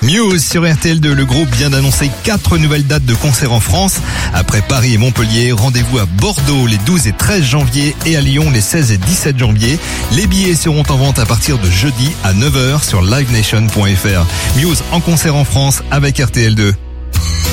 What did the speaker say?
Muse sur RTL2, le groupe vient d'annoncer 4 nouvelles dates de concerts en France. Après Paris et Montpellier, rendez-vous à Bordeaux les 12 et 13 janvier et à Lyon les 16 et 17 janvier. Les billets seront en vente à partir de jeudi à 9h sur livenation.fr. Muse en concert en France avec RTL2.